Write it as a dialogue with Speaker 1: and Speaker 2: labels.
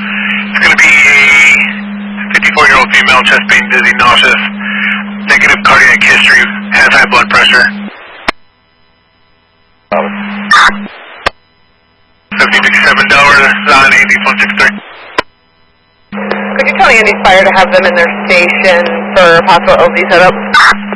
Speaker 1: It's going to be a 54-year-old female, chest pain, dizzy, nauseous, negative cardiac history, has high blood pressure. $57 on Andy 163.
Speaker 2: Could you tell Andy Fire to have them in their station for possible OB setup?